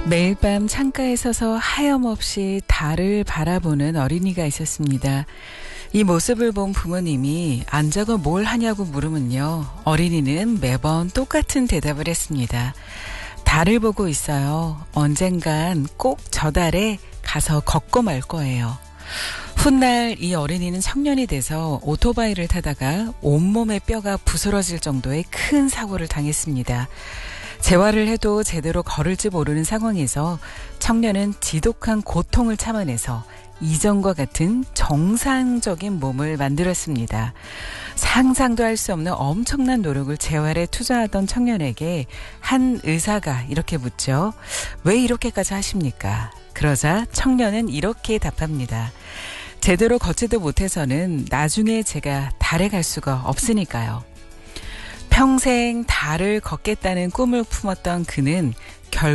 매일 밤 창가에 서서 하염없이 달을 바라보는 어린이가 있었습니다. 이 모습을 본 부모님이 안 저거 뭘 하냐고 물으면요. 어린이는 매번 똑같은 대답을 했습니다. 달을 보고 있어요. 언젠간 꼭 저 달에 가서 걷고 말 거예요. 훗날 이 어린이는 청년이 돼서 오토바이를 타다가 온몸의 뼈가 부스러질 정도의 큰 사고를 당했습니다. 재활을 해도 제대로 걸을지 모르는 상황에서 청년은 지독한 고통을 참아내서 이전과 같은 정상적인 몸을 만들었습니다. 상상도 할 수 없는 엄청난 노력을 재활에 투자하던 청년에게 한 의사가 이렇게 묻죠. 왜 이렇게까지 하십니까? 그러자 청년은 이렇게 답합니다. 제대로 걷지도 못해서는 나중에 제가 달에 갈 수가 없으니까요. 평생 달을 걷겠다는 꿈을 품었던 그는